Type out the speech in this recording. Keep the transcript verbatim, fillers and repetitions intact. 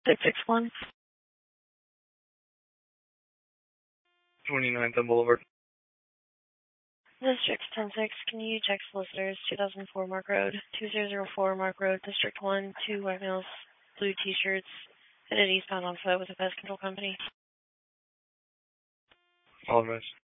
six six one. twenty-ninth on Boulevard. District ten six, can you check solicitors, two thousand four Mark Road, two zero zero four Mark Road, District one, two white males, blue t-shirts, headed eastbound on foot with a pest control company. All right.